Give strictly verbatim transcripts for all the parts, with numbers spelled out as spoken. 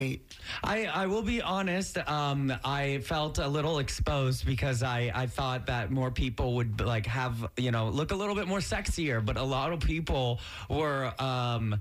I, I will be honest. Um, I felt a little exposed because I, I thought that more people would like have, you know, look a little bit more sexier, but a lot of people were um,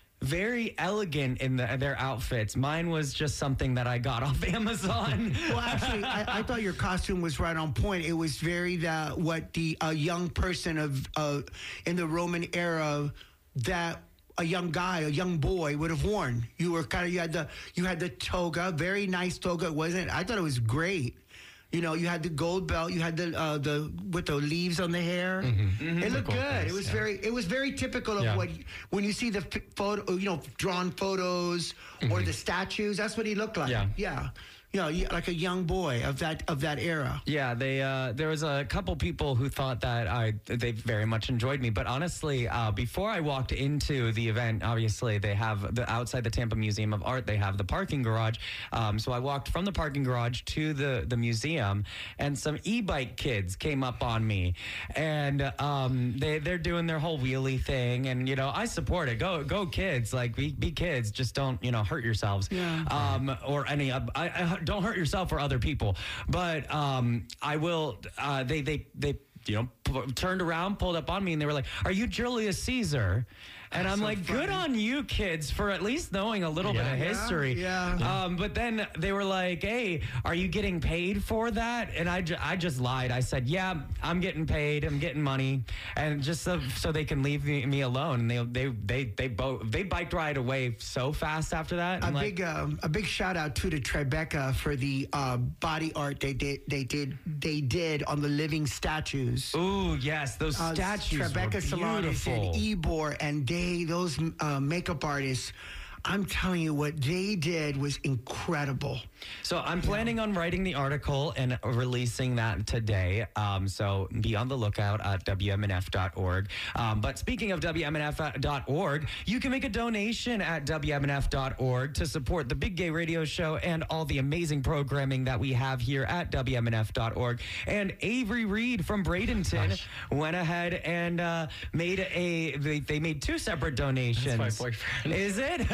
very elegant in the, their outfits. Mine was just something that I got off Amazon. Well, actually, I, I thought your costume was right on point. It was very the what the uh, young person of uh, in the Roman era that a young guy, a young boy would have worn. You were kind of you had the you had the toga, very nice toga. It wasn't. I thought it was great. You know, you had the gold belt, you had the uh, the with the leaves on the hair. Mm-hmm. Mm-hmm. It looked good. Face, it was yeah. very it was very typical of yeah. what when you see the photo, you know, drawn photos mm-hmm. or the statues. That's what he looked like. Yeah. Yeah. You know, like a young boy of that of that era. Yeah, they uh, there was a couple people who thought that I they very much enjoyed me, but honestly, uh, before I walked into the event, obviously they have the outside the Tampa Museum of Art, they have the parking garage. Um, so I walked from the parking garage to the the museum, and some e-bike kids came up on me, and um, they they're doing their whole wheelie thing, and you know I support it. Go go kids, like be, be kids, just don't you know hurt yourselves. Yeah. Um, or any. Uh, I, I don't hurt yourself or other people, but um, I will. Uh, they they they you know p- turned around, pulled up on me, and they were like, "Are you Julius Caesar?" And That's I'm so like, funny. "Good on you, kids, for at least knowing a little Yeah. bit of history." Yeah. yeah. Um, but then they were like, "Hey, are you getting paid for that?" And I, ju- I just lied. I said, "Yeah, I'm getting paid. I'm getting money," and just so, so they can leave me, me alone. And they they they they both they biked right away so fast after that. A I'm like, big um, a big shout out to the Tribeca for the uh, body art they did they did they did on the living statues. ooh, yes, those Uh, statues Tribeca were Salonis beautiful. and Ebor and they those uh, makeup artists. I'm telling you, what they did was incredible. So I'm planning on writing the article and releasing that today. Um, so be on the lookout at W M N F dot org. Um, but speaking of W M N F dot org, you can make a donation at W M N F dot org to support the Big Gay Radio Show and all the amazing programming that we have here at W M N F dot org. And Avery Reed from Bradenton Gosh. went ahead and uh, made a, they, they made two separate donations. That's my boyfriend. Is it?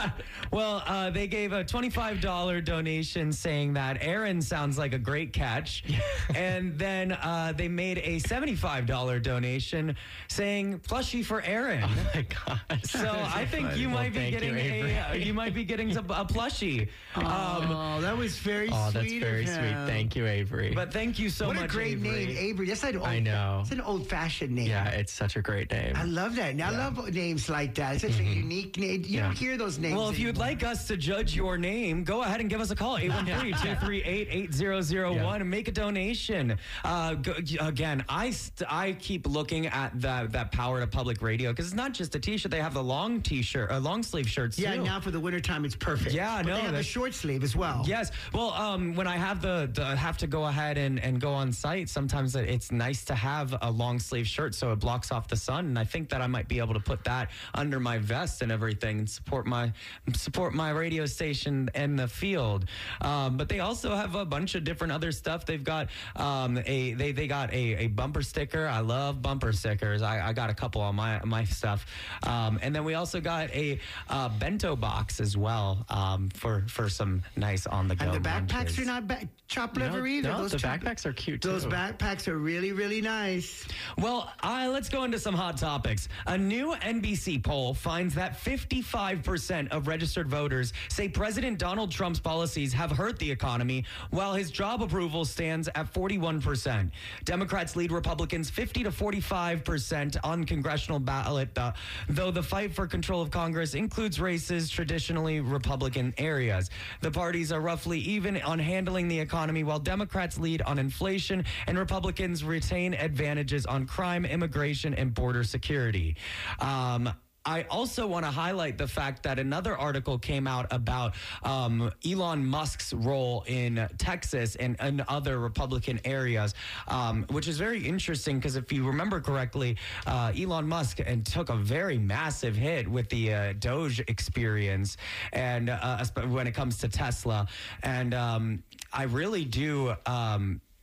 Well, uh, they gave a twenty-five dollars donation saying that Aaron sounds like a great catch. And then uh, they made a seventy-five dollars donation saying plushie for Aaron. Oh my God. So I think funny. you Well, might be thank you, getting a uh, Avery. you might be getting a, a plushie. Um, Oh, that was very Oh, sweet. that's very of sweet. him. Thank you, Avery. but thank you so What much, a great Avery. name, Avery. That's an old, I know. It's an old-fashioned name. yeah, it's such a great name. I love that. And I love names like that. It's such a unique name. You Yeah. don't hear those names. Well, if you'd anymore. like us to judge your name, go ahead and give us a call, eight one three, two three eight, eight zero zero one, and make a donation. Uh, go, again, I st- I keep looking at that that Power to Public Radio because it's not just a T-shirt. They have the long T-shirt, uh, long sleeve shirts Yeah, too. now for the wintertime, it's perfect. Yeah, but no, they have a that's- short sleeve as well. Yes. Well, um, when I have the, the have to go ahead and, and go on site, sometimes it- it's nice to have a long sleeve shirt so it blocks off the sun. And I think that I might be able to put that under my vest and everything and support my support my radio station and the field. Um, but they also have a bunch of different other stuff. They've got um, a they they got a, a bumper sticker. I love bumper stickers. I, I got a couple on my my stuff. Um, and then we also got a uh, bento box as well um, for for some nice on the go. And the backpacks lunches. are not ba- chopped liver no, either. no, those the chop- backpacks are cute too. Those backpacks are really, really nice. Well, uh, let's go into some hot topics. A new N B C poll finds that fifty-five percent of registered voters say President Donald Trump's policies have hurt the economy, while his job approval stands at forty-one percent. Democrats lead Republicans fifty to forty-five percent on congressional ballot, uh, though the fight for control of Congress includes races traditionally Republican areas. The parties are roughly even on handling the economy, while Democrats lead on inflation and Republicans retain advantages on crime, immigration, and border security. Um, I also want to highlight the fact that another article came out about um, Elon Musk's role in Texas and, and other Republican areas, um, which is very interesting because if you remember correctly, uh, Elon Musk and took a very massive hit with the uh, Doge experience, and uh, when it comes to Tesla, and um, I really do. Um,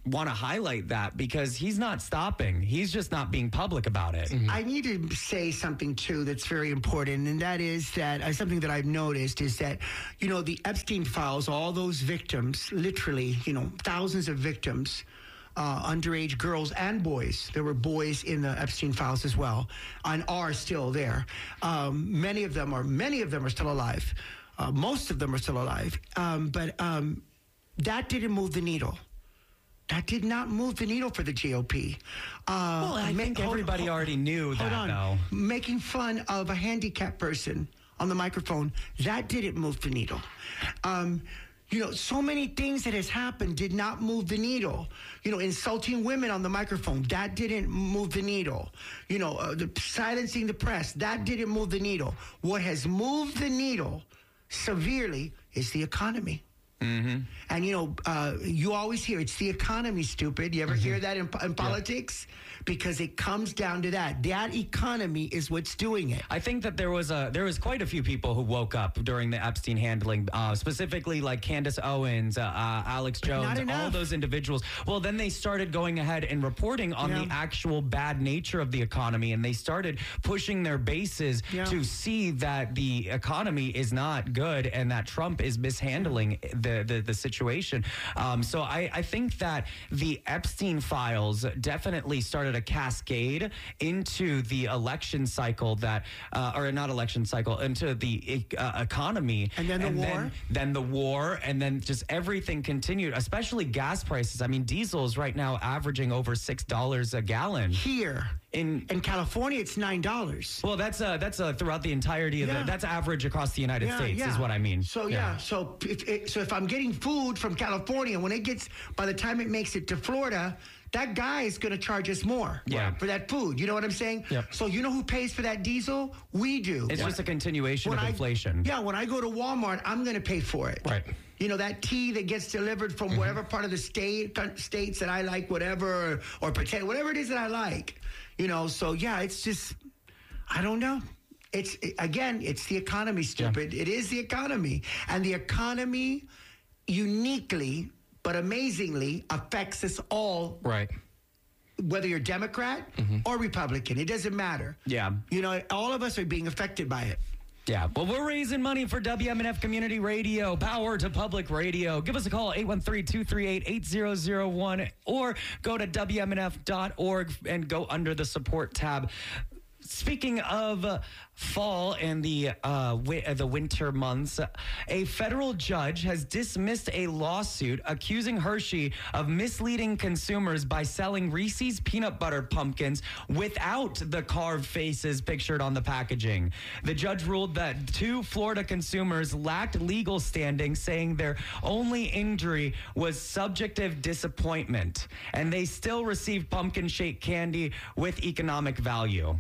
want to highlight that because he's not stopping. He's just not being public about it. I need to say something too that's very important, and that is that uh, something that I've noticed is that, you know, the Epstein files, all those victims, literally, you know, thousands of victims, uh, underage girls and boys. There were boys in the Epstein files as well, and are still there. Um, many of them are many of them are still alive. Uh, most of them are still alive, um, but um, that didn't move the needle. That did not move the needle for the G O P. Uh, Well, I ma- think hold- everybody hold- already knew Hold that, on. though. Making fun of a handicapped person on the microphone, that didn't move the needle. Um, you know, so many things that has happened did not move the needle. You know, insulting women on the microphone, that didn't move the needle. You know, uh, the, silencing the press, that didn't move the needle. What has moved the needle severely is the economy. Mm-hmm. And, you know, uh, you always hear it's the economy, stupid. You ever hear that in, in politics? Because it comes down to that. That economy is what's doing it. I think that there was a there was quite a few people who woke up during the Epstein handling, uh, specifically like Candace Owens, uh, uh, Alex Jones, not all enough. those individuals. Well, then they started going ahead and reporting on Yeah. the actual bad nature of the economy, and they started pushing their bases Yeah. to see that the economy is not good and that Trump is mishandling the the, the situation. Um, so I, I think that the Epstein files definitely started a cascade into the election cycle that, uh, or not election cycle, into the uh, economy. And then the war? Then, then the war, and then just everything continued, especially gas prices. I mean, diesel is right now averaging over six dollars a gallon. Here In in California, it's nine dollars. well, that's uh, that's uh, throughout the entirety of Yeah. the, that's average across the United States, is what I mean. So yeah, so if it, so if I'm getting food from California, when it gets by the time it makes it to Florida, that guy is going to charge us more Yeah. for that food. You know what I'm saying? Yep. So you know who pays for that diesel? We do. It's When- just a continuation when of I- inflation. Yeah, when I go to Walmart, I'm going to pay for it. Right. You know, that tea that gets delivered from whatever part of the state states that I like, whatever, or, or potato, whatever it is that I like. You know, so yeah, it's just, I don't know. It's, again, it's the economy, stupid. It is the economy. And the economy uniquely, but amazingly, affects us all, Right. whether you're Democrat or Republican. It doesn't matter. Yeah. You know, all of us are being affected by it. Yeah, well, we're raising money for W M N F Community Radio, power to public radio. Give us a call, eight one three, two three eight, eight zero zero one, or go to W M N F dot org and go under the support tab. Speaking of uh, fall and the uh, wi- uh, the winter months, a federal judge has dismissed a lawsuit accusing Hershey of misleading consumers by selling Reese's peanut butter pumpkins without the carved faces pictured on the packaging. The judge ruled that two Florida consumers lacked legal standing, saying their only injury was subjective disappointment, and they still received pumpkin shaped candy with economic value.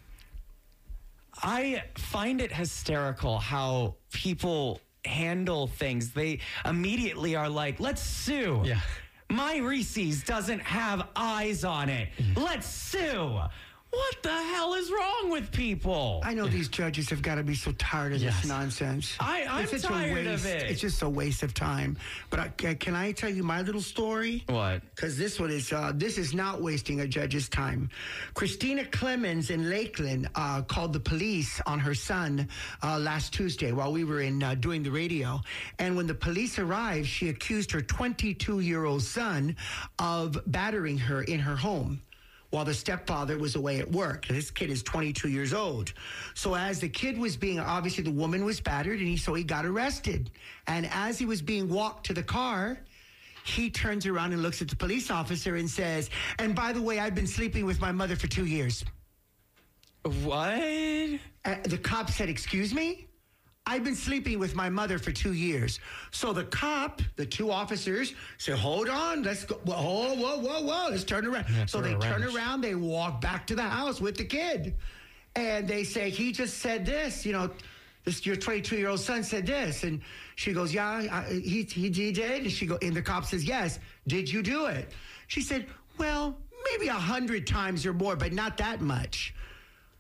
I find it hysterical how people handle things. They immediately are like, let's sue. Yeah. My Reese's doesn't have eyes on it. Let's sue. What the hell is wrong with people? I know these judges have got to be so tired of Yes. this nonsense. I- I'm It's such a tired of waste. it. It's just a waste of time. But I, ca- can I tell you my little story? What? Because this one is uh, this is not wasting a judge's time. Christina Clemens in Lakeland uh, called the police on her son uh, last Tuesday while we were in uh, doing the radio. And when the police arrived, she accused her twenty-two-year-old son of battering her in her home while the stepfather was away at work. This kid is twenty-two years old. So as the kid was being, obviously the woman was battered, and he so he got arrested. And as he was being walked to the car, he turns around and looks at the police officer and says, and by the way, I've been sleeping with my mother for two years. What? Uh, the cop said, excuse me? I've been sleeping with my mother for two years. So the cop, the two officers, say, hold on, let's go. Whoa, whoa, whoa, whoa, whoa, let's turn around. Yeah, so turn they turn around. around, they walk back to the house with the kid. And they say, he just said this, you know, this, your twenty-two-year-old son said this. And she goes, yeah, I, he, he, he did. And, she go, and the cop says, yes, did you do it? She said, well, maybe a hundred times or more, but not that much.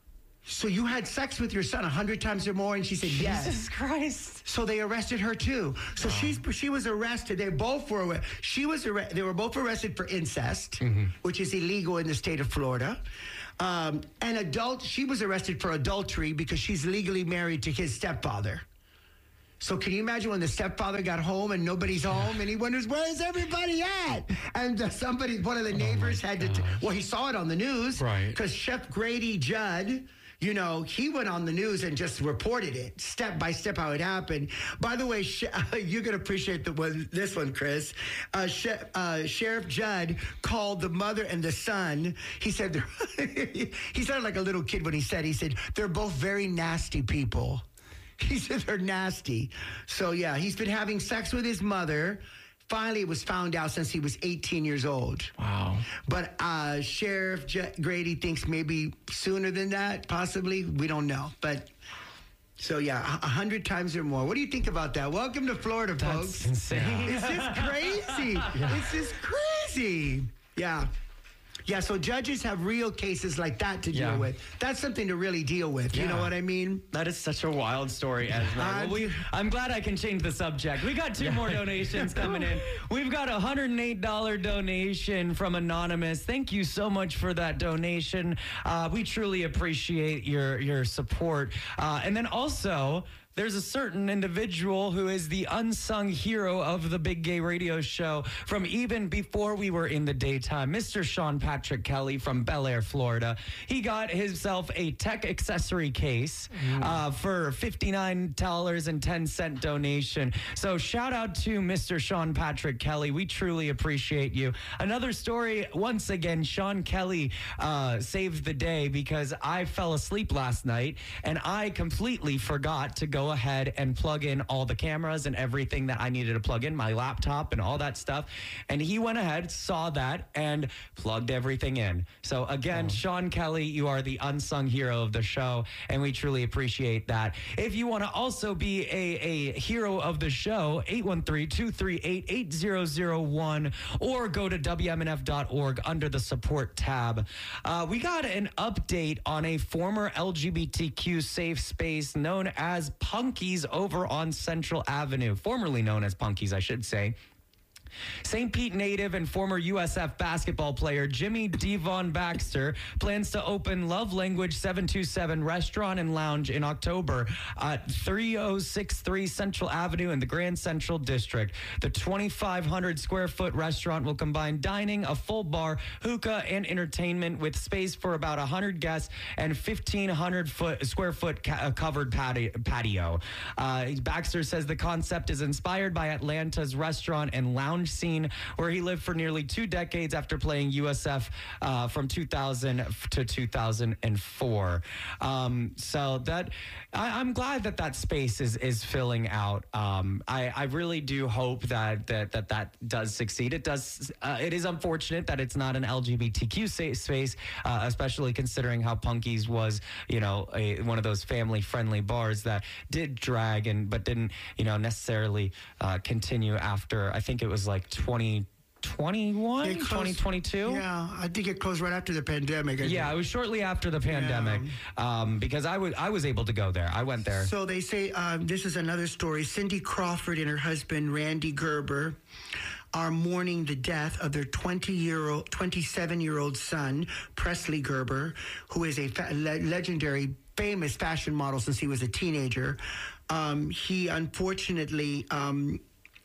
So you had sex with your son a hundred times or more, and she said yes. Jesus Christ. So they arrested her too. So she's she was arrested. They both were. She was arre- They were both arrested for incest, mm-hmm. which is illegal in the state of Florida. Um, and adult. She was arrested for adultery because she's legally married to his stepfather. So can you imagine when the stepfather got home and nobody's home and he wonders, where's everybody at? And uh, somebody, one of the neighbors oh had to, t- well, he saw it on the news. Right. Because Chef Grady Judd, you know, he went on the news and just reported it step by step how it happened. By the way, sh- you're going to appreciate the one, this one, Chris. Uh, sh- uh, Sheriff Judd called the mother and the son. He said, he sounded like a little kid when he said, he said, they're both very nasty people. He said they're nasty. So, yeah, he's been having sex with his mother. Finally, it was found out since he was eighteen years old. Wow. But uh, Sheriff J- Grady thinks maybe sooner than that, possibly. We don't know. But, so, yeah, a hundred times or more. What do you think about that? Welcome to Florida, That's folks. insane. It's just crazy. Yeah. It's just crazy. Yeah. Yeah, so judges have real cases like that to Yeah. deal with. That's something to really deal with. You Yeah. know what I mean? That is such a wild story, Esmer. Well, we, I'm glad I can change the subject. We got two more donations coming in. We've got a one hundred eight dollars donation from Anonymous. Thank you so much for that donation. Uh, we truly appreciate your, your support. Uh, and then also, there's a certain individual who is the unsung hero of the Big Gay Radio Show from even before we were in the daytime. Mister Sean Patrick Kelly from Bel Air, Florida. He got himself a tech accessory case mm. uh, for fifty-nine dollars and ten cents donation. So shout out to Mister Sean Patrick Kelly. We truly appreciate you. Another story, once again, Sean Kelly uh, saved the day because I fell asleep last night and I completely forgot to go ahead and plug in all the cameras and everything that I needed to plug in, my laptop and all that stuff. And he went ahead, saw that, and plugged everything in. So again, oh. Sean Kelly, you are the unsung hero of the show, and we truly appreciate that. If you want to also be a, a hero of the show, eight one three, two three eight, eight zero zero one, or go to W M N F dot org under the support tab. Uh, we got an update on a former L G B T Q safe space known as Punky's over on Central Avenue, formerly known as Punky's, I should say. Saint Pete native and former U S F basketball player Jimmy Devon Baxter plans to open Love Language seven two seven Restaurant and Lounge in October at three oh six three Central Avenue in the Grand Central District. The twenty-five hundred square foot restaurant will combine dining, a full bar, hookah, and entertainment with space for about one hundred guests and fifteen hundred foot, square foot ca- covered patio. patio. Uh, Baxter says the concept is inspired by Atlanta's restaurant and lounge scene, where he lived for nearly two decades after playing U S F uh, from two thousand to two thousand four. Um, so that I, I'm glad that that space is is filling out. Um, I, I really do hope that that that, that does succeed. It does. Uh, it is unfortunate that it's not an L G B T Q space, uh, especially considering how Punky's was, you know, a, one of those family friendly bars that did drag and but didn't, you know, necessarily uh, continue after. I think it was like twenty twenty-one, closed, twenty twenty-two. Yeah, I think it closed right after the pandemic. I yeah, think. it was shortly after the pandemic, yeah. um, because I was I was able to go there. I went there. So they say um, this is another story. Cindy Crawford and her husband Randy Gerber are mourning the death of their twenty-year-old, twenty-seven-year-old son Presley Gerber, who is a fa- le- legendary, famous fashion model since he was a teenager. Um, he unfortunately. Um,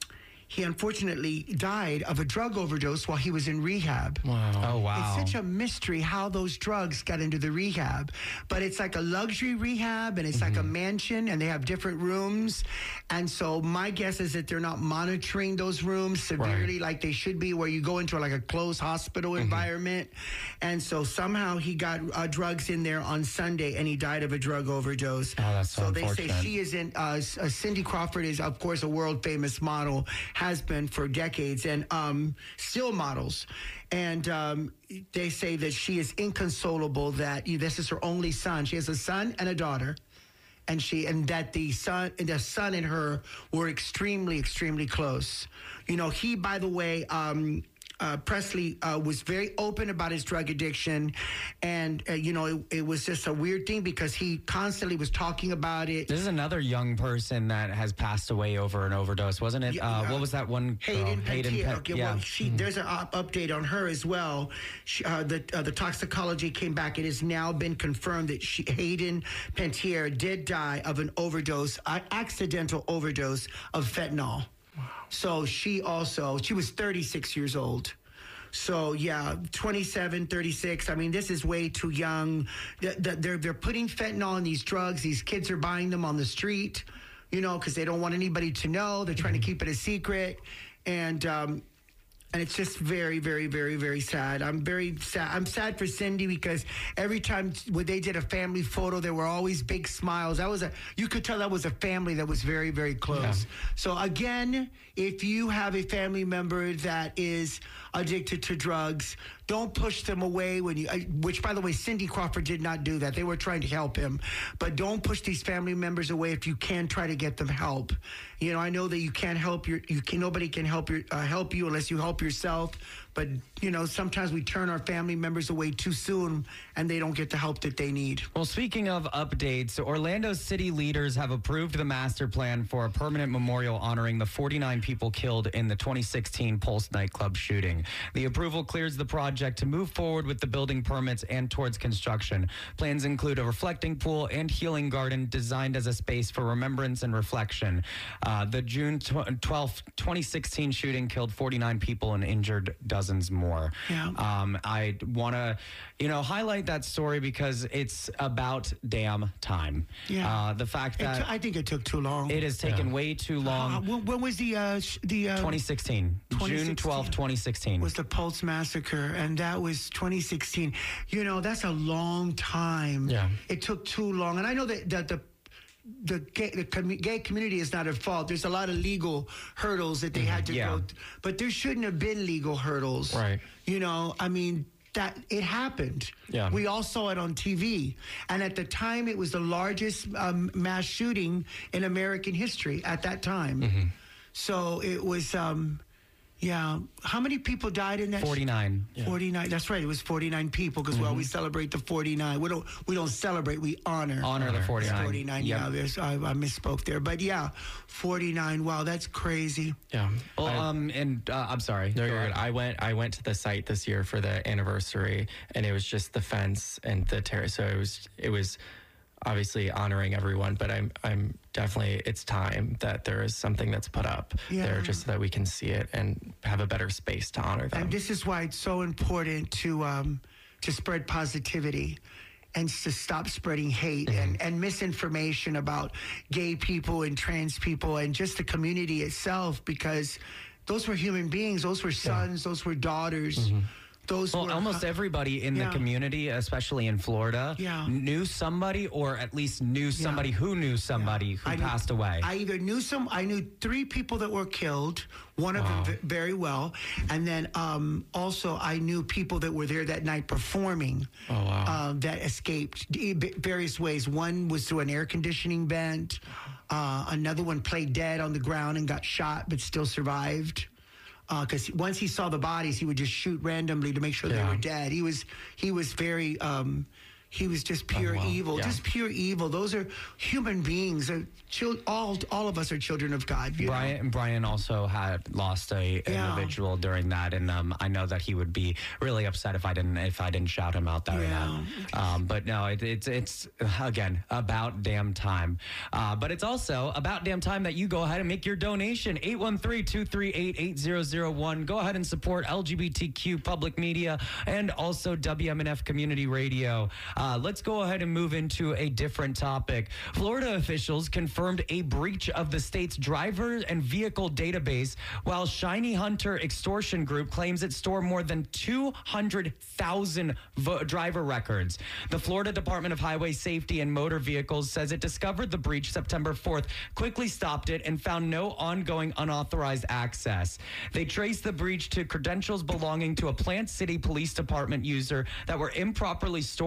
He unfortunately died of a drug overdose while he was in rehab. Wow. Oh, wow. It's such a mystery how those drugs got into the rehab. But it's like a luxury rehab, and it's mm-hmm. like a mansion, and they have different rooms. And so my guess is that they're not monitoring those rooms severely right. like they should be, where you go into like a closed hospital mm-hmm. environment. And so somehow he got uh, drugs in there on Sunday, and he died of a drug overdose. Oh, that's so, so they unfortunate. say she isn't, uh, uh, Cindy Crawford is, of course, a world-famous model, has been for decades, and um, still models. And um, they say that she is inconsolable, that this is her only son. She has a son and a daughter. And she and that the son and the son and her were extremely, extremely close. You know, he, by the way, um, uh, Presley uh, was very open about his drug addiction, and uh, you know it, it was just a weird thing because he constantly was talking about it. This is another young person that has passed away over an overdose, wasn't it? Yeah, uh, uh, what was that one? Hayden girl? Hayden Panettiere. Pan- Okay, yeah. well, she, there's an up- update on her as well. She, uh, the uh, the toxicology came back. It has now been confirmed that she, Hayden Panettiere did die of an overdose, uh, accidental overdose of fentanyl. Wow. So she also, she was thirty-six years old. So yeah, twenty-seven, thirty-six. I mean, this is way too young. They're, they're putting fentanyl in these drugs. These kids are buying them on the street, you know, because they don't want anybody to know. They're trying to keep it a secret. And, um, And it's just very, very, very, very sad. I'm very sad. I'm sad for Cindy because every time when they did a family photo, there were always big smiles. That was a, you could tell that was a family that was very, very close. Yeah. So again, if you have a family member that is addicted to drugs, don't push them away when you, which by the way, Cindy Crawford did not do that. They were trying to help him, but don't push these family members away if you can try to get them help. You know, I know that you can't help your, you can, nobody can help your, uh, help you unless you help yourself. But, you know, sometimes we turn our family members away too soon and they don't get the help that they need. Well, speaking of updates, Orlando city leaders have approved the master plan for a permanent memorial honoring the forty-nine people killed in the twenty sixteen Pulse nightclub shooting. The approval clears the project to move forward with the building permits and towards construction. Plans include a reflecting pool and healing garden designed as a space for remembrance and reflection. Uh, the June twelfth, twenty sixteen shooting killed forty-nine people and injured dozens more. Yeah. Um, I want to, you know, highlight that story because it's about damn time. Yeah. Uh, the fact It that t- I think it took too long. it has taken Yeah. way too long. Uh, when, when was the uh, sh- the uh, twenty sixteen, June twelfth, twenty sixteen. was the Pulse massacre, and that was twenty sixteen. You know, that's a long time. Yeah. It took too long, and I know that that the the gay, the com- gay community is not at fault. There's a lot of legal hurdles that they mm-hmm. had to Yeah. go, th- but there shouldn't have been legal hurdles. Right. You know, I mean. That it happened. Yeah. We all saw it on T V. And at the time, it was the largest um, mass shooting in American history at that time. Mm-hmm. So it was, um, yeah. How many people died in that? forty-nine. Yeah. forty-nine. That's right. It was forty-nine people because Mm-hmm. we always celebrate the forty-nine. We don't. We don't celebrate. We honor. Honor the forty-nine. forty-nine. Yep. Yeah. There's, I, I misspoke there, but yeah, forty-nine. Wow, that's crazy. Yeah. Well, I- um, and uh, I'm sorry. No, Go you're ahead. good. I went. I went to the site this year for the anniversary, and it was just the fence and the terrace. So it was. It was obviously honoring everyone, but I'm. I'm definitely. It's time that there is something that's put up Yeah. there, just so that we can see it and have a better space to honor them. And this is why it's so important to um, to spread positivity and to stop spreading hate Mm-hmm. and, and misinformation about gay people and trans people and just the community itself, because those were human beings. Those were sons. Those were daughters. Mm-hmm. Those Well, were almost everybody in Yeah. the community, especially in Florida, Yeah. knew somebody or at least knew somebody who knew somebody who I knew- passed away. I either knew some, I knew three people that were killed, one of Wow. them v- very well. And then um, also I knew people that were there that night performing Oh, wow. uh, that escaped d- b- various ways. One was through an air conditioning vent. Uh, another one played dead on the ground and got shot but still survived. Because once he saw the bodies, he would just shoot randomly to make sure they Yeah. were dead. He was he was very um, he was just pure wow. evil, Yeah. just pure evil. Those are human beings. They're chil- all all of us are children of God. You know? Brian Brian also had lost a Yeah. individual during that, and um, I know that he would be really upset if I didn't if I didn't shout him out there. Yeah. Um, but no, it, it's it's again about damn time. Uh, but it's also about damn time that you go ahead and make your donation. eight one three, two three eight, eight zero zero one. Go ahead and support L G B T Q public media and also W M N F community radio. Uh, let's go ahead and move into a different topic. Florida officials confirmed a breach of the state's driver and vehicle database, while Shiny Hunter Extortion Group claims it stored more than two hundred thousand vo- driver records. The Florida Department of Highway Safety and Motor Vehicles says it discovered the breach September fourth, quickly stopped it, and found no ongoing unauthorized access. They traced the breach to credentials belonging to a Plant City Police Department user that were improperly stored on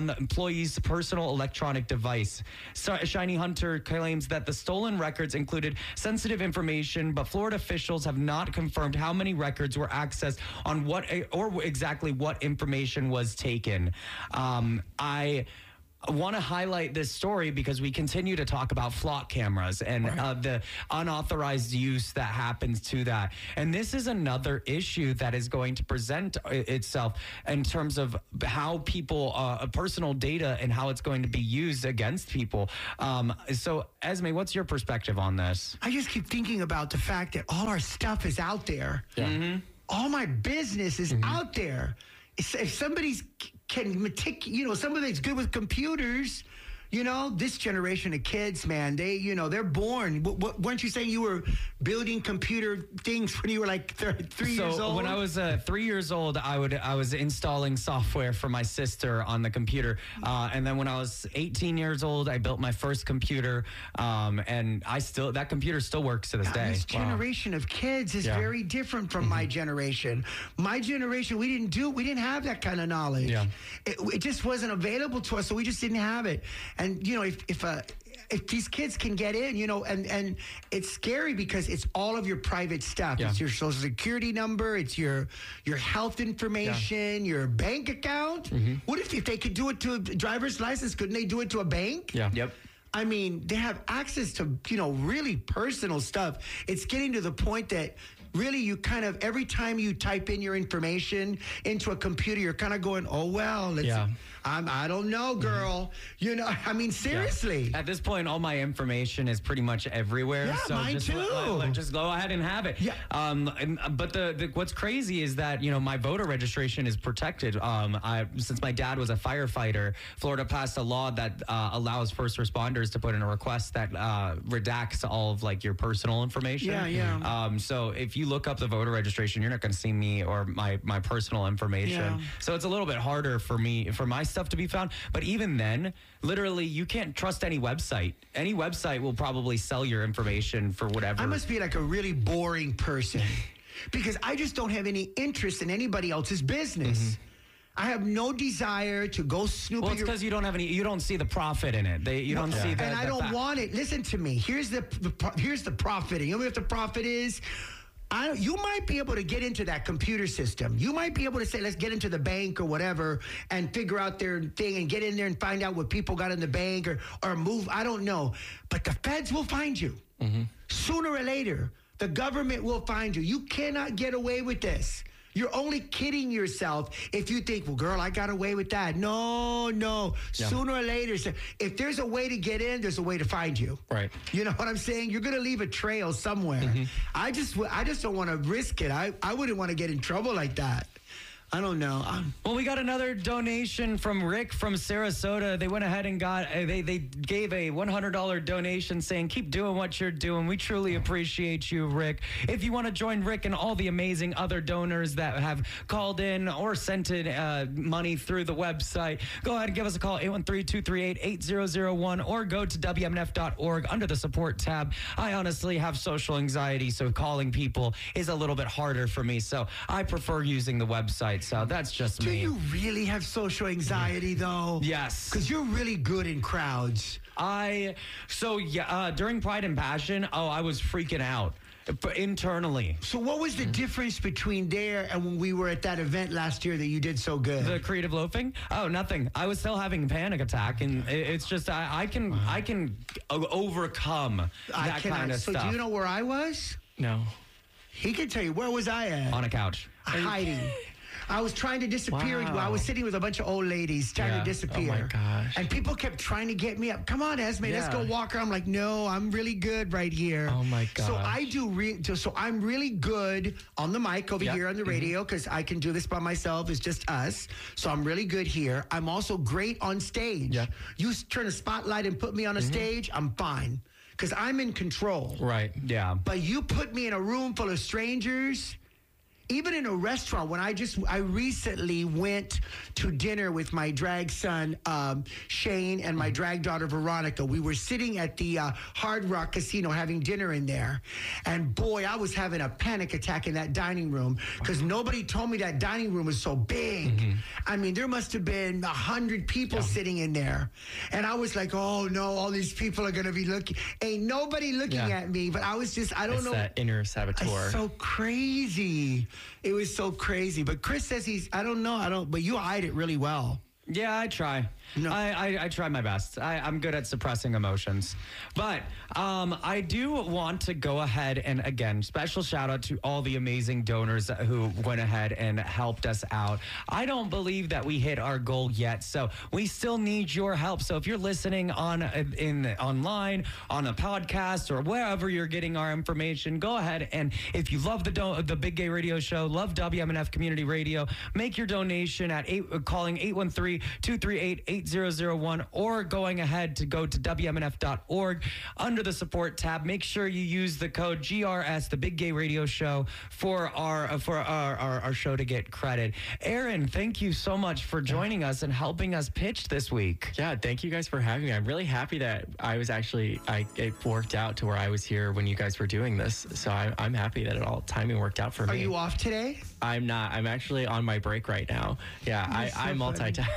the employee's personal electronic device. So, Shiny Hunter claims that the stolen records included sensitive information, but Florida officials have not confirmed how many records were accessed on what or exactly what information was taken. Um, I want to highlight this story because we continue to talk about flock cameras and right. uh, the unauthorized use that happens to that. And this is another issue that is going to present itself in terms of how people, uh, personal data and how it's going to be used against people. Um, so, Esme, what's your perspective on this? I just keep thinking about the fact that all our stuff is out there. Yeah. Mm-hmm. All my business is mm-hmm. out there. If, if somebody's can metic, you know, somebody's good with computers, you know, this generation of kids, man, they, you know, they're born. What, what, weren't you saying you were building computer things when you were like th- three so years old? So when I was uh, three years old, I would I was installing software for my sister on the computer, uh, and then when I was eighteen years old, I built my first computer, um, and I still that computer still works to this now, day. This wow. generation of kids is yeah. very different from mm-hmm. my generation. My generation, we didn't do, we didn't have that kind of knowledge. Yeah. It, it just wasn't available to us, so we just didn't have it. And you know, if if uh, if these kids can get in, you know, and, and it's scary because it's all of your private stuff. Yeah. It's your social security number. It's your your health information, yeah. your bank account. Mm-hmm. What if, if they could do it to a driver's license? Couldn't they do it to a bank? Yeah. Yep. I mean, they have access to, you know, really personal stuff. It's getting to the point that really you kind of, every time you type in your information into a computer, you're kind of going, oh, well, let's, yeah. I'm, I don't know, girl. Mm-hmm. You know, I mean, seriously. Yeah. At this point, all my information is pretty much everywhere. Yeah, so mine just, too. Let, let, just go ahead and have it. Yeah. Um, and, but the, the what's crazy is that, you know, my voter registration is protected. Um, I, since my dad was a firefighter, Florida passed a law that uh, allows first responders to put in a request that uh, redacts all of like your personal information. Yeah, yeah. Um, so if you look up the voter registration, you're not going to see me or my, my personal information. Yeah. So it's a little bit harder for me, for my stuff to be found. But even then, literally, you can't trust any website. Any website will probably sell your information for whatever. I must be like a really boring person because I just don't have any interest in anybody else's business. Mm-hmm. I have no desire to go snoop. Well, it's because you don't have any. You don't see the profit in it. They, you well, don't yeah. see the. And I the don't fa- want it. Listen to me. Here's the, the here's the profit. You know what the profit is? I, you might be able to get into that computer system. You might be able to say, let's get into the bank or whatever and figure out their thing and get in there and find out what people got in the bank or, or move. I don't know. But the feds will find you. Mm-hmm. Sooner or later, the government will find you. You cannot get away with this. You're only kidding yourself if you think, well, girl, I got away with that. No, no. Yeah. Sooner or later, if there's a way to get in, there's a way to find you. Right. You know what I'm saying? You're going to leave a trail somewhere. Mm-hmm. I just I just don't want to risk it. I, I wouldn't want to get in trouble like that. I don't know. I'm- well, we got another donation from Rick from Sarasota. They went ahead and got, uh, they, they gave a one hundred dollars donation saying, keep doing what you're doing. We truly appreciate you, Rick. If you want to join Rick and all the amazing other donors that have called in or sent in uh, money through the website, go ahead and give us a call, eight one three, two three eight, eight zero zero one, or go to W M N F dot org under the support tab. I honestly have social anxiety, so calling people is a little bit harder for me. So I prefer using the website. So that's just Do me. Do you really have social anxiety, though? Yes. Because you're really good in crowds. I, so yeah, uh, during Pride and Passion, oh, I was freaking out internally. So what was the difference between there and when we were at that event last year that you did so good? The creative loafing? Oh, nothing. I was still having a panic attack, and it's just I, I can wow. I can overcome I that cannot. kind of so stuff. So do you know where I was? No. He can tell you. Where was I at? On a couch. Hiding. I was trying to disappear. Wow. I was sitting with a bunch of old ladies trying yeah. to disappear. Oh, my gosh. And people kept trying to get me up. Come on, Esme, yeah. let's go walk her. I'm like, no, I'm really good right here. Oh, my gosh. So I do, re- so I'm really good on the mic over yep. here on the radio because mm-hmm. I can do this by myself. It's just us. So I'm really good here. I'm also great on stage. Yeah. You turn a spotlight and put me on a mm-hmm. stage, I'm fine. Because I'm in control. Right, yeah. But you put me in a room full of strangers, even in a restaurant, when I just, I recently went to dinner with my drag son, um, Shane, and my drag daughter, Veronica. We were sitting at the uh, Hard Rock Casino having dinner in there. And boy, I was having a panic attack in that dining room because nobody told me that dining room was so big. Mm-hmm. I mean, there must have been a hundred people yeah. sitting in there. And I was like, oh no, all these people are going to be looking. Ain't nobody looking yeah. at me. But I was just, I don't it's know. That inner saboteur. It's so crazy. It was so crazy. But Chris says he's, I don't know, I don't, but you hide it really well. Yeah, I try. No. I, I, I try my best. I, I'm good at suppressing emotions. But um, I do want to go ahead and, again, special shout out to all the amazing donors who went ahead and helped us out. I don't believe that we hit our goal yet, so we still need your help. So if you're listening on in online, on a podcast, or wherever you're getting our information, go ahead and if you love the do- the Big Gay Radio Show, love W M N F Community Radio, make your donation at eight, uh, calling eight one three, two three eight, eight zero zero one or going ahead to go to W M N F dot org under the support tab. Make sure you use the code G R S, the Big Gay Radio Show, for our uh, for our, our, our show to get credit. Aaron, thank you so much for joining us and helping us pitch this week. Yeah, thank you guys for having me. I'm really happy that I was actually, I it worked out to where I was here when you guys were doing this. So I, I'm happy that it all timing worked out for me. Are you off today? I'm not. I'm actually on my break right now. Yeah, I, so I multitask.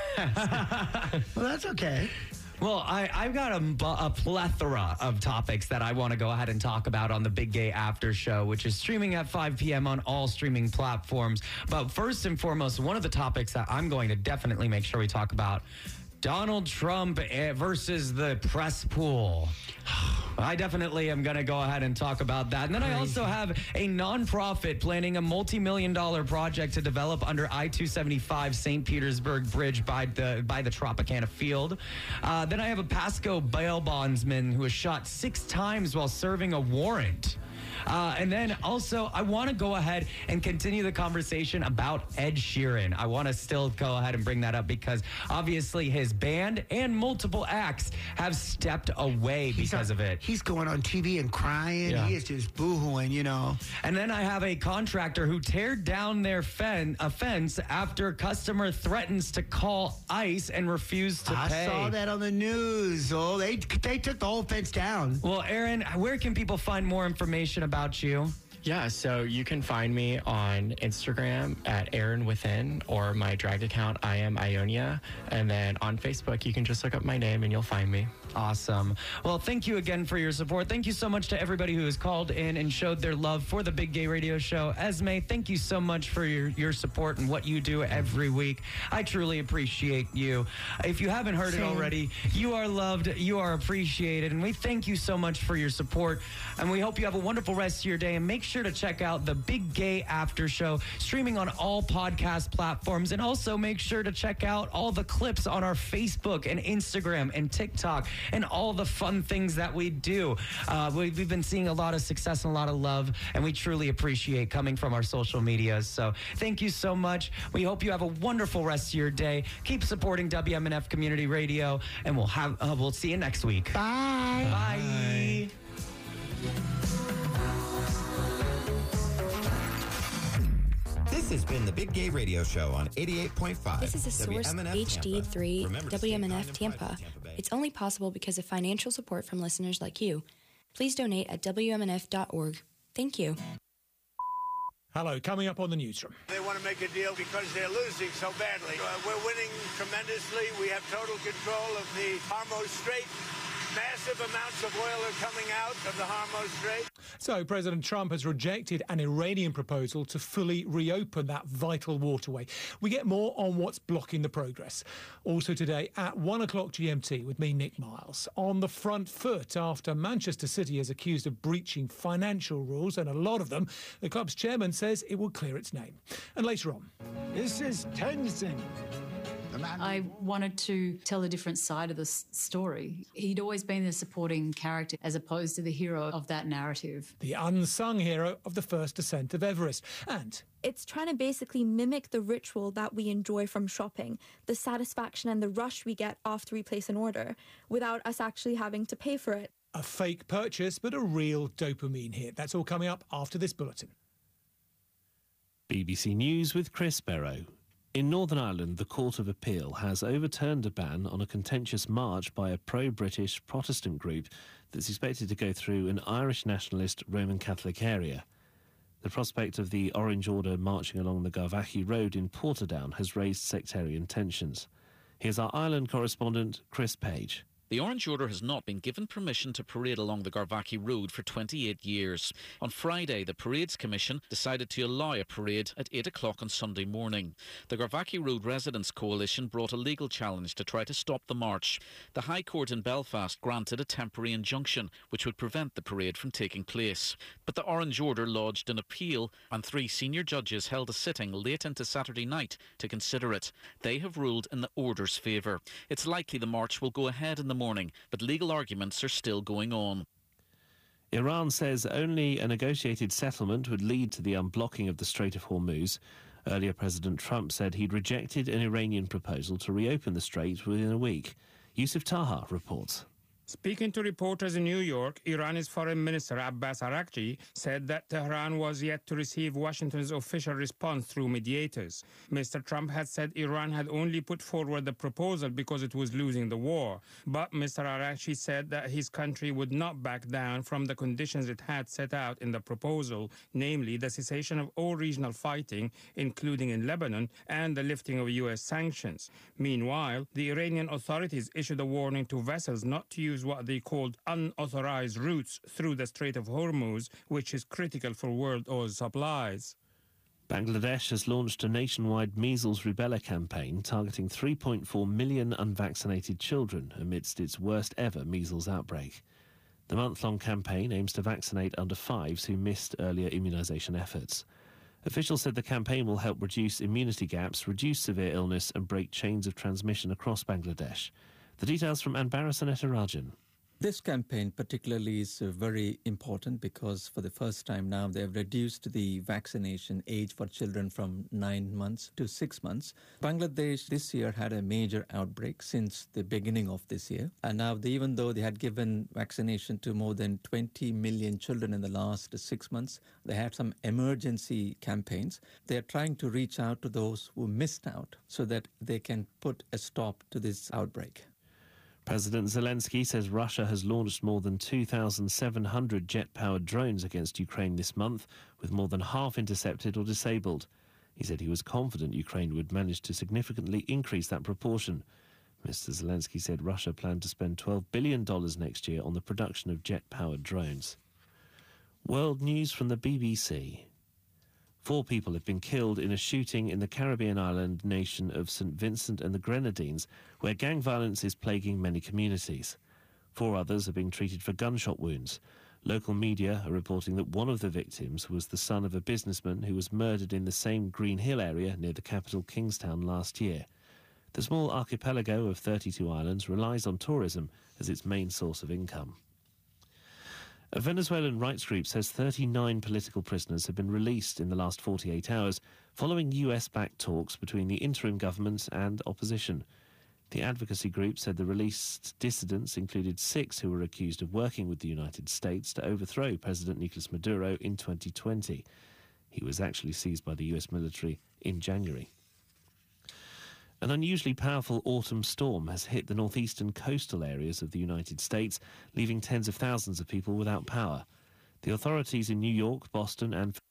Well, that's okay. Well, I, I've got a, a plethora of topics that I want to go ahead and talk about on the Big Gay After Show, which is streaming at five p.m. on all streaming platforms. But first and foremost, one of the topics that I'm going to definitely make sure we talk about, Donald Trump versus the press pool. I definitely am going to go ahead and talk about that. And then I also have a nonprofit planning a multi-million dollar project to develop under I two seventy-five Saint Petersburg Bridge by the by the Tropicana Field. Uh, then I have a Pasco bail bondsman who was shot six times while serving a warrant. Uh, and then also, I want to go ahead and continue the conversation about Ed Sheeran. I want to still go ahead and bring that up because obviously his band and multiple acts have stepped away he's because on, of it. He's going on T V and crying. Yeah. He is just boo-hooing, you know. And then I have a contractor who teared down their fen- a fence after customer threatens to call ICE and refused to I pay. I saw that on the news. Oh, they they took the whole fence down. Well, Aaron, where can people find more information about about you? Yeah, so you can find me on Instagram at Aaron Within or my drag account, I am Ionia. And then on Facebook, you can just look up my name and you'll find me. Awesome. Well, thank you again for your support. Thank you so much to everybody who has called in and showed their love for the Big Gay Radio Show. Esme, thank you so much for your, your support and what you do every week. I truly appreciate you. If you haven't heard Same. it already, you are loved, you are appreciated, and we thank you so much for your support. And we hope you have a wonderful rest of your day. And make sure to check out the Big Gay After Show, streaming on all podcast platforms. And also make sure to check out all the clips on our Facebook and Instagram and TikTok and all the fun things that we do. Uh, we've, we've been seeing a lot of success and a lot of love, and we truly appreciate coming from our social medias. So thank you so much. We hope you have a wonderful rest of your day. Keep supporting W M N F Community Radio, and we'll have uh, we'll see you next week. Bye. Bye. Bye. This has been the Big Gay Radio Show on eighty-eight point five. This is a Source H D three W M N F Tampa. It's only possible because of financial support from listeners like you. Please donate at W M N F dot org. Thank you. Hello, coming up on the newsroom. They want to make a deal because they're losing so badly. Uh, we're winning tremendously. We have total control of the Hormuz Strait. Massive amounts of oil are coming out of the Hormuz Strait. So President Trump has rejected an Iranian proposal to fully reopen that vital waterway. We get more on what's blocking the progress. Also today at one o'clock G M T with me, Nick Miles. On the front foot after Manchester City is accused of breaching financial rules, and a lot of them, the club's chairman says it will clear its name. And later on. This is Tenzin. I wanted to tell a different side of the story. He'd always been the supporting character as opposed to the hero of that narrative. The unsung hero of the first ascent of Everest. And it's trying to basically mimic the ritual that we enjoy from shopping, the satisfaction and the rush we get after we place an order, without us actually having to pay for it. A fake purchase, but a real dopamine hit. That's all coming up after this bulletin. B B C News with Chris Barrow. In Northern Ireland, the Court of Appeal has overturned a ban on a contentious march by a pro-British Protestant group that's expected to go through an Irish nationalist Roman Catholic area. The prospect of the Orange Order marching along the Garvaghy Road in Portadown has raised sectarian tensions. Here's our Ireland correspondent, Chris Page. The Orange Order has not been given permission to parade along the Garvaghy Road for twenty-eight years. On Friday, the Parades Commission decided to allow a parade at eight o'clock on Sunday morning. The Garvaghy Road Residents Coalition brought a legal challenge to try to stop the march. The High Court in Belfast granted a temporary injunction which would prevent the parade from taking place. But the Orange Order lodged an appeal, and three senior judges held a sitting late into Saturday night to consider it. They have ruled in the Order's favour. It's likely the march will go ahead in the morning, but legal arguments are still going on. Iran says only a negotiated settlement would lead to the unblocking of the Strait of Hormuz. Earlier, President Trump said he'd rejected an Iranian proposal to reopen the strait within a week. Yusuf Taha reports. Speaking to reporters in New York, Iran's Foreign Minister Abbas Araghchi said that Tehran was yet to receive Washington's official response through mediators. Mister Trump had said Iran had only put forward the proposal because it was losing the war. But Mister Araghchi said that his country would not back down from the conditions it had set out in the proposal, namely the cessation of all regional fighting, including in Lebanon, and the lifting of U S sanctions. Meanwhile, the Iranian authorities issued a warning to vessels not to use what they called unauthorized routes through the Strait of Hormuz, which is critical for world oil supplies. Bangladesh has launched a nationwide measles rubella campaign targeting three point four million unvaccinated children amidst its worst ever measles outbreak. The month-long campaign aims to vaccinate under fives who missed earlier immunisation efforts. Officials said the campaign will help reduce immunity gaps, reduce severe illness and break chains of transmission across Bangladesh. The details from Anbarasan Etarajan. This campaign particularly is uh, very important because for the first time now they have reduced the vaccination age for children from nine months to six months. Bangladesh this year had a major outbreak since the beginning of this year. And now they, even though they had given vaccination to more than twenty million children in the last six months, they had some emergency campaigns. They are trying to reach out to those who missed out so that they can put a stop to this outbreak. President Zelensky says Russia has launched more than two thousand seven hundred jet-powered drones against Ukraine this month, with more than half intercepted or disabled. He said he was confident Ukraine would manage to significantly increase that proportion. Mister Zelensky said Russia planned to spend twelve billion dollars next year on the production of jet-powered drones. World news from the B B C. Four people have been killed in a shooting in the Caribbean island nation of Saint Vincent and the Grenadines, where gang violence is plaguing many communities. Four others are being treated for gunshot wounds. Local media are reporting that one of the victims was the son of a businessman who was murdered in the same Green Hill area near the capital Kingstown last year. The small archipelago of thirty-two islands relies on tourism as its main source of income. A Venezuelan rights group says thirty-nine political prisoners have been released in the last forty-eight hours following U S-backed talks between the interim government and opposition. The advocacy group said the released dissidents included six who were accused of working with the United States to overthrow President Nicolas Maduro in twenty twenty. He was actually seized by the U S military in January. An unusually powerful autumn storm has hit the northeastern coastal areas of the United States, leaving tens of thousands of people without power. The authorities in New York, Boston and